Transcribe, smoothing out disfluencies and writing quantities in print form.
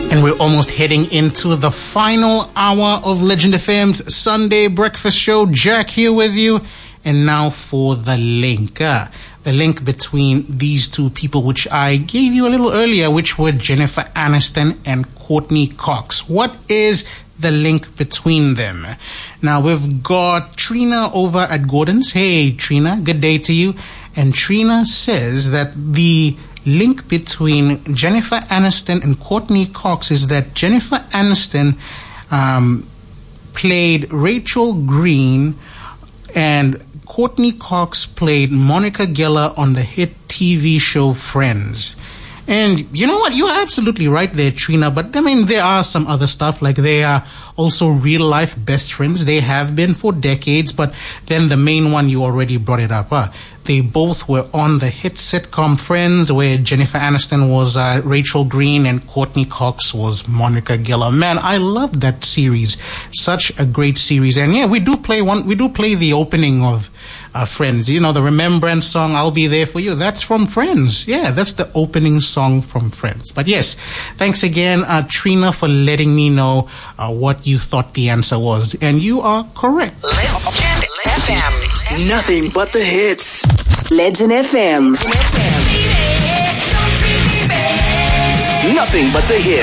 And we're almost heading into the final hour of Legend FM's Sunday Breakfast Show. Jack here with you. And now for the link. The link between these two people, which I gave you a little earlier, which were Jennifer Aniston and Courtney Cox. What is the link between them? Now, we've got Trina over at Gordon's. Hey, Trina, good day to you. And Trina says that the link between Jennifer Aniston and Courtney Cox is that Jennifer Aniston played Rachel Green and Courtney Cox played Monica Geller on the hit TV show Friends. And you know what? You're absolutely right there, Trina. But I mean, there are some other stuff. Like they are also real life best friends. They have been for decades. But then the main one, you already brought it up. They both were on the hit sitcom Friends, where Jennifer Aniston was Rachel Green and Courtney Cox was Monica Geller. Man, I loved that series. Such a great series. And yeah, we do play the opening of Friends. You know, the Remembrance song, I'll Be There For You. That's from Friends. Yeah, that's the opening song from Friends. But yes, thanks again, Trina, for letting me know what you thought the answer was. And you are correct. Legend FM. Nothing but the hits. Legend FM. Nothing but the hits.